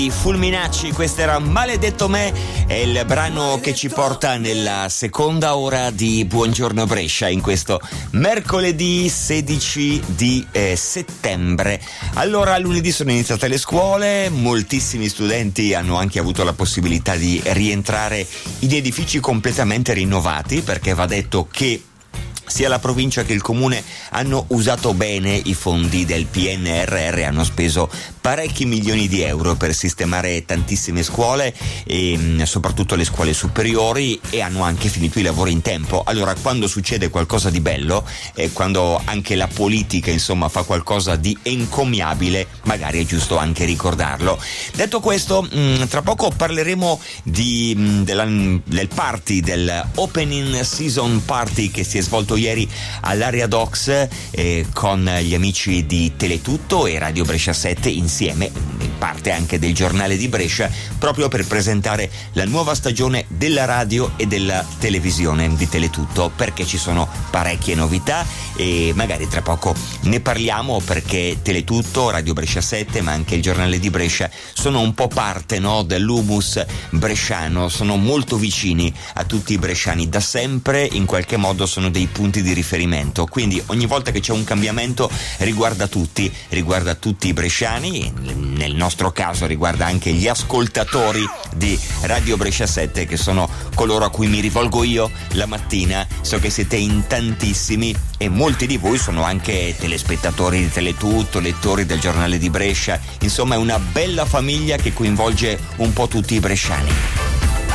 I Fulminacci, questo era Maledetto Me, è il brano che ci porta nella seconda ora di Buongiorno Brescia in questo mercoledì 16 di settembre. Allora, lunedì sono iniziate le scuole, moltissimi studenti hanno anche avuto la possibilità di rientrare in edifici completamente rinnovati, perché va detto che sia la provincia che il comune hanno usato bene i fondi del PNRR, hanno speso parecchi milioni di euro per sistemare tantissime scuole e soprattutto le scuole superiori, e hanno anche finito i lavori in tempo. Allora, quando succede qualcosa di bello e quando anche la politica insomma fa qualcosa di encomiabile, magari è giusto anche ricordarlo. Detto questo, tra poco parleremo del party, del opening season party che si è svolto ieri all'Area Docs con gli amici di Teletutto e Radio Brescia 7 insieme, in parte anche del giornale di Brescia, proprio per presentare la nuova stagione della radio e della televisione di Teletutto, perché ci sono parecchie novità e magari tra poco ne parliamo, perché Teletutto, Radio Brescia 7 ma anche il giornale di Brescia sono un po' parte, no, dell'humus bresciano, sono molto vicini a tutti i bresciani da sempre, in qualche modo sono dei punti di riferimento, quindi ogni volta che c'è un cambiamento riguarda tutti i bresciani, nel nostro caso riguarda anche gli ascoltatori di Radio Brescia 7, che sono coloro a cui mi rivolgo io la mattina. So che siete in tantissimi e molti di voi sono anche telespettatori di Teletutto, lettori del giornale di Brescia, insomma è una bella famiglia che coinvolge un po' tutti i bresciani.